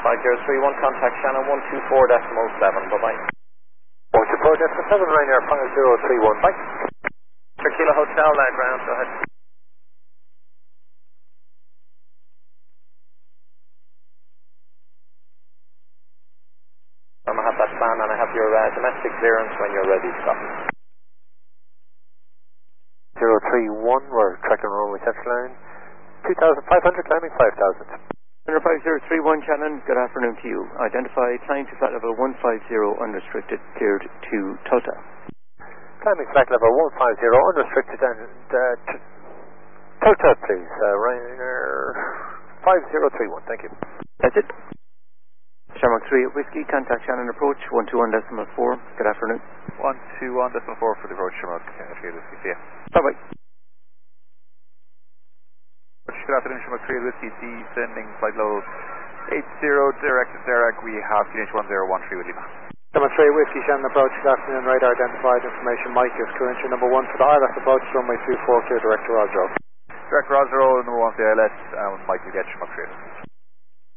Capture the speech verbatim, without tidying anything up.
five zero three one, contact Shannon one two four decimal seven, bye-bye. one two four decimal seven, Ryanair five zero three one, bye. For Kilo Hotel, uh, ground, go ahead. I have that plan and I have your uh, domestic clearance when you're ready to stop. zero three one, we're tracking roll reception line. two thousand five hundred, climbing five thousand. five zero three one, Shannon, good afternoon to you. Identify, climb to flight level one five zero, unrestricted, cleared to Tota. Climbing flight level one five zero, unrestricted, and uh, t- Tota, please. Uh, Ryanair five zero three one, thank you. That's it. Shamrock three at Whiskey, contact Shannon approach, one two one decimal four, good afternoon. one two one decimal four for the approach, Shamrock three at Whiskey, see ya. Bye-bye. Good afternoon, Shamrock three at Whiskey, descending flight level eight zero, direct to Zerag, we have Q H one zero one three with Lima. Shamrock three Whiskey, Shannon approach, good afternoon, radar identified, information, Mike is current number one for the I L S approach, runway two four, clear direct to Rosero. Direct to Rosero, number one for the I L S, and Mike will get Shamrock three.